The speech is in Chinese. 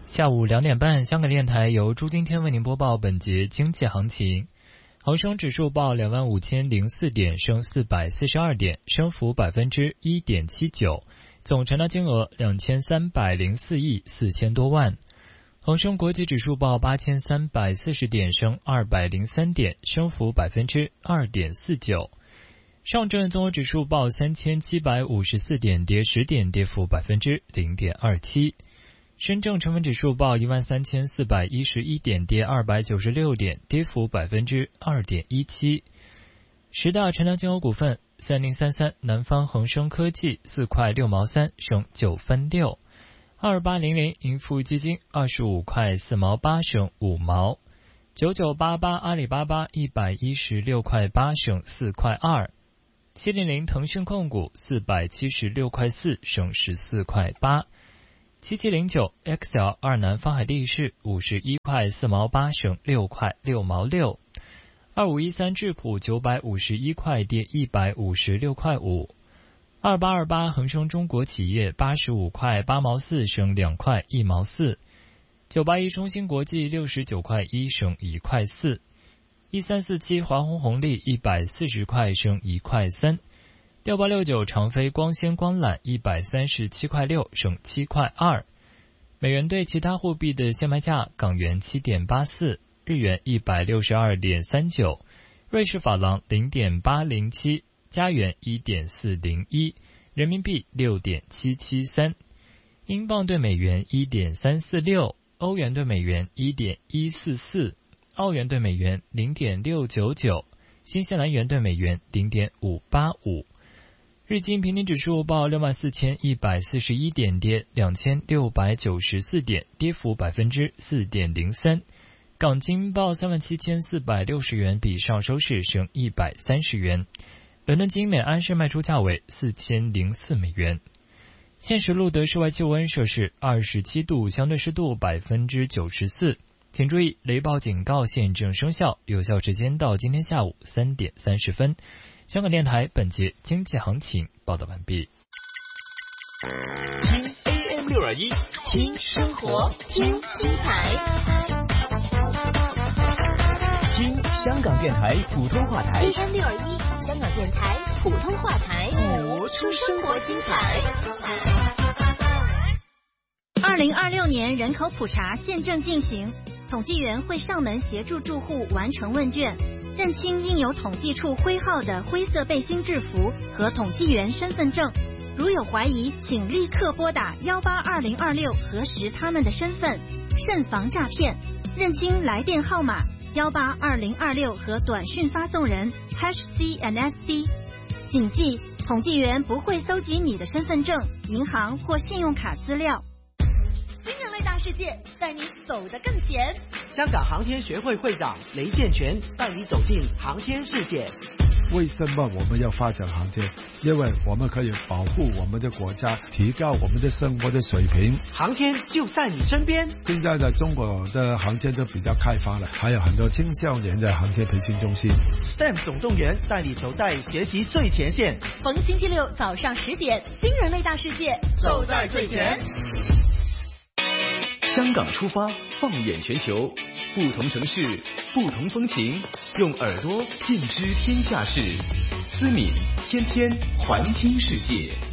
下午2点半，香港电台由朱今天为您播报本节经济行情。恒生指数报25004点，升442点，升幅1.79%，总成交金额2304亿4千多万。恒生国际指数报8340点，升203点，升幅2.49%。上证综合指数报3754点，跌10点，跌幅0.27%。深证成分指数报13411点，跌296点，跌幅2.17%。十大成交金额股份：3033南方恒生科技4块6毛3，升9分6；2800盈富基金25块4毛8，升5毛；9988阿里巴巴116块8，升4块2；700腾讯控股476块4，升14块8；7709 XL 二南方海力士51块4毛8，升6块6毛6；2513智普951块，跌156块5；2828恒生中国企业85块8毛4，升2块1毛4；981中芯国际69块1，升1块4；1347华虹红利140块，升1块3；6869长飞光纤光缆137块6，升7块2。美元对其他货币的现卖价：港元7.84，日元162.39，瑞士法郎0.807，加元1.401，人民币6.773，英镑对美元1.346，欧元对美元1.144，澳元对美元0.699，新西兰元对美元0.585。日经平均指数报64141点，跌2694点，跌幅4.03%。港金报37460元，比上收市升130元。伦敦金每安士卖出价为4004美元。现时录得室外气温摄氏27度，相对湿度94%。请注意，雷暴警告现正生效，有效时间到今天下午3点30分。香港电台本节经济行情报道完毕。 听 AM 621，听生活，听精彩， 听香港电台普通话台 AM 621，香港电台普通话台，活出生活精彩。 2026年人口普查现正进行，统计员会上门协助住户完成问卷，认清印有统计处徽号的灰色背心制服和统计员身份证。如有怀疑，请立刻拨打182-026核实他们的身份，慎防诈骗。认清来电号码182-026和短讯发送人 #CNSD。谨记，统计员不会搜集你的身份证、银行或信用卡资料。 新人类大世界，带你走得更前。 香港航天学会会长雷建全带你走进航天世界。 为什么我们要发展航天？因为我们可以保护我们的国家，提高我们的生活的水平。 航天就在你身边。 现在的中国的航天都比较开发了，还有很多青少年的航天培训中心。 STEM 总动员带你走在学习最前线。 逢星期六早上10点，新人类大世界，走在最前。 香港出发，放眼全球，不同城市，不同风情，用耳朵尽知天下事。思敏天天环听世界。